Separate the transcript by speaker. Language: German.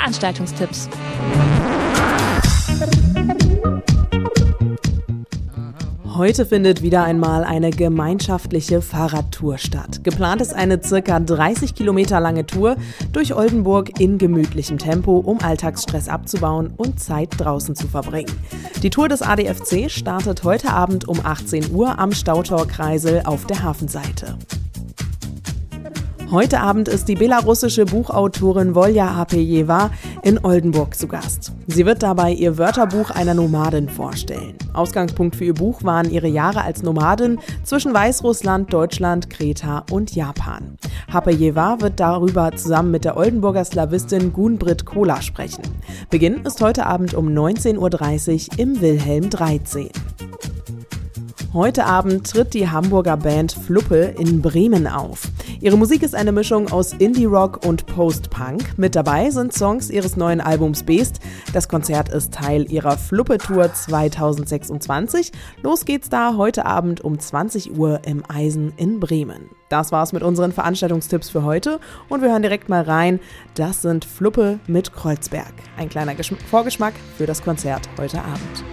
Speaker 1: Veranstaltungstipps.
Speaker 2: Heute findet wieder einmal eine gemeinschaftliche Fahrradtour statt. Geplant ist eine ca. 30 Kilometer lange Tour durch Oldenburg in gemütlichem Tempo, um Alltagsstress abzubauen und Zeit draußen zu verbringen. Die Tour des ADFC startet heute Abend um 18 Uhr am Stautor-Kreisel auf der Hafenseite. Heute Abend ist die belarussische Buchautorin Wolja Hapejewa in Oldenburg zu Gast. Sie wird dabei ihr Wörterbuch einer Nomadin vorstellen. Ausgangspunkt für ihr Buch waren ihre Jahre als Nomadin zwischen Weißrussland, Deutschland, Kreta und Japan. Hapejewa wird darüber zusammen mit der Oldenburger Slawistin Gunbritt Kola sprechen. Beginn ist heute Abend um 19.30 Uhr im Wilhelm 13. Heute Abend tritt die Hamburger Band Fluppe in Bremen auf. Ihre Musik ist eine Mischung aus Indie-Rock und Post-Punk. Mit dabei sind Songs ihres neuen Albums Beast. Das Konzert ist Teil ihrer Fluppe-Tour 2026. Los geht's da heute Abend um 20 Uhr im Eisen in Bremen. Das war's mit unseren Veranstaltungstipps für heute und wir hören direkt mal rein. Das sind Fluppe mit Kreuzberg. Ein kleiner Vorgeschmack für das Konzert heute Abend.